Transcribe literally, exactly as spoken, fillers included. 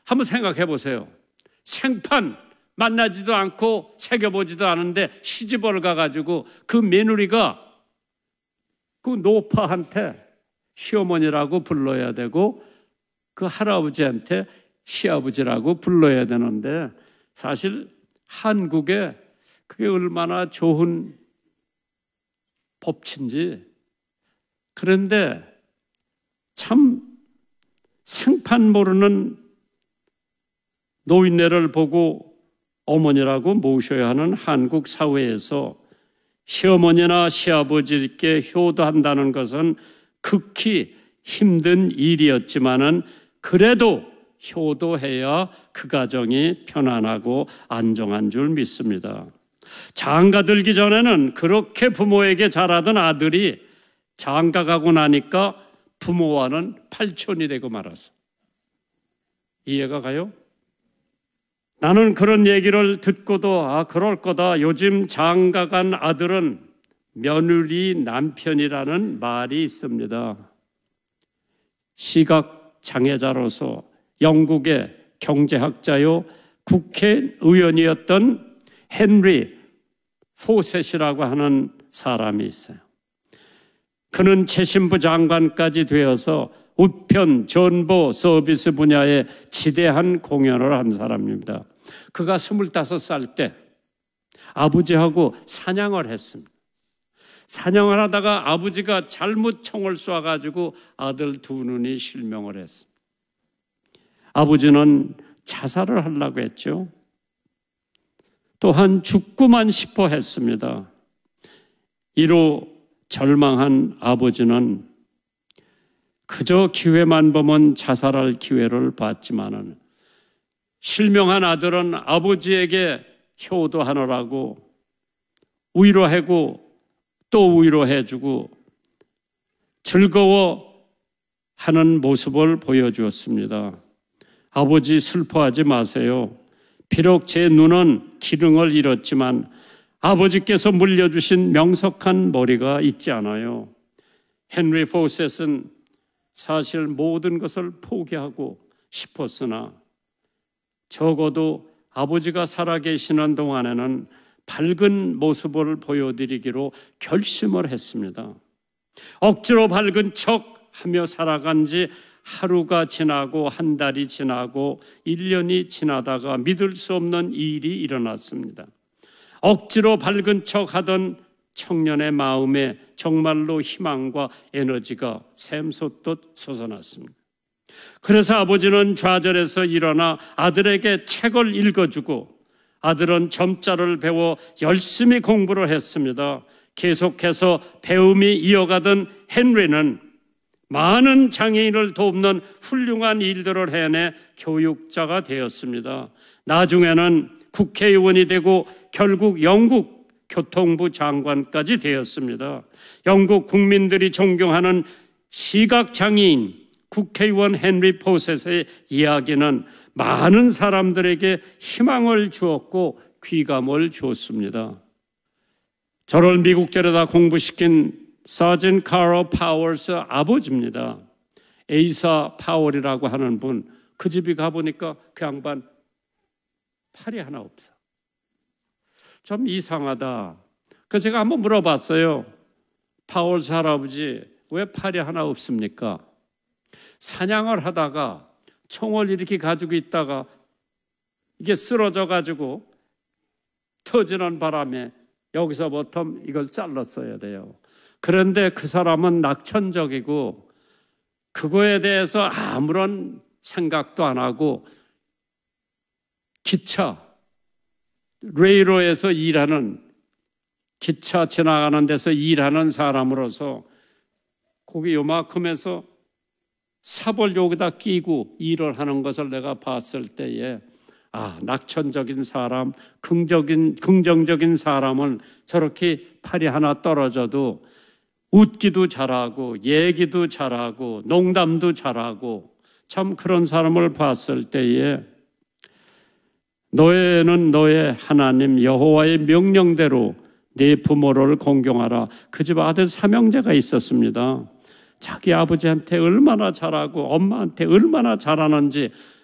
한번 생각해 보세요. 생판 만나지도 않고 새겨보지도 않은데 시집을 가가지고 그 며느리가 그 노파한테 시어머니라고 불러야 되고 그 할아버지한테 시아버지라고 불러야 되는데 사실 한국에 그게 얼마나 좋은 법치인지. 그런데 참 생판 모르는 노인네를 보고 어머니라고 모셔야 하는 한국 사회에서 시어머니나 시아버지께 효도한다는 것은 극히 힘든 일이었지만은 그래도 효도해야 그 가정이 편안하고 안정한 줄 믿습니다. 장가 들기 전에는 그렇게 부모에게 잘하던 아들이 장가 가고 나니까 부모와는 팔촌이 되고 말았어. 이해가 가요? 나는 그런 얘기를 듣고도 아 그럴 거다. 요즘 장가 간 아들은 며느리 남편이라는 말이 있습니다. 시각장애자로서 영국의 경제학자요 국회의원이었던 헨리 포셋이라고 하는 사람이 있어요. 그는 최신부 장관까지 되어서 우편, 전보, 서비스 분야에 지대한 공헌을 한 사람입니다. 그가 스물다섯 살 때 아버지하고 사냥을 했습니다. 사냥을 하다가 아버지가 잘못 총을 쏴가지고 아들 두 눈이 실명을 했습니다. 아버지는 자살을 하려고 했죠. 또한 죽고만 싶어 했습니다. 이로 절망한 아버지는 그저 기회만 보면 자살할 기회를 봤지만은 실명한 아들은 아버지에게 효도하느라고 위로하고 또 위로해주고 즐거워하는 모습을 보여주었습니다. 아버지 슬퍼하지 마세요. 비록 제 눈은 기능을 잃었지만 아버지께서 물려주신 명석한 머리가 있지 않아요. 헨리 포셋은 사실 모든 것을 포기하고 싶었으나 적어도 아버지가 살아계시는 동안에는 밝은 모습을 보여드리기로 결심을 했습니다. 억지로 밝은 척 하며 살아간 지 하루가 지나고 한 달이 지나고 일 년이 지나다가 믿을 수 없는 일이 일어났습니다. 억지로 밝은 척 하던 청년의 마음에 정말로 희망과 에너지가 샘솟듯 솟아났습니다. 그래서 아버지는 좌절해서 일어나 아들에게 책을 읽어주고 아들은 점자를 배워 열심히 공부를 했습니다. 계속해서 배움이 이어가던 헨리는 많은 장애인을 돕는 훌륭한 일들을 해내 교육자가 되었습니다. 나중에는 국회의원이 되고 결국 영국 교통부 장관까지 되었습니다. 영국 국민들이 존경하는 시각장애인 국회의원 헨리 포셋의 이야기는 많은 사람들에게 희망을 주었고 귀감을 주었습니다. 저를 미국 데려다 공부시킨 서전 카로 파월스 아버지입니다. 에이사 파월이라고 하는 분, 그 집에 가보니까 그 양반 팔이 하나 없어. 좀 이상하다. 그래서 제가 한번 물어봤어요. 파월스 할아버지, 왜 팔이 하나 없습니까? 사냥을 하다가 총을 이렇게 가지고 있다가 이게 쓰러져 가지고 터지는 바람에 여기서부터 이걸 잘랐어야 돼요. 그런데 그 사람은 낙천적이고 그거에 대해서 아무런 생각도 안 하고 기차, 레일로에서 일하는, 기차 지나가는 데서 일하는 사람으로서 거기 요만큼에서 삽을 여기다 끼고 일을 하는 것을 내가 봤을 때에 아, 낙천적인 사람, 긍정적인, 긍정적인 사람은 저렇게 팔이 하나 떨어져도 웃기도 잘하고 얘기도 잘하고 농담도 잘하고 참 그런 사람을 봤을 때에 너희는 너의 하나님 여호와의 명령대로 네 부모를 공경하라. 그 집 아들 삼형제가 있었습니다. 자기 아버지한테 얼마나 잘하고 엄마한테 얼마나 잘하는지